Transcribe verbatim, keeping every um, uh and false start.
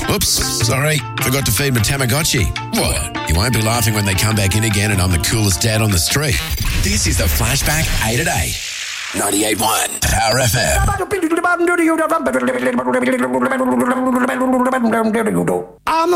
Oops, sorry, forgot to feed my Tamagotchi. What? You won't be laughing when they come back in again and I'm the coolest dad on the street. This is the Flashback eight at eight. ninety-eight point one Power F M. I'm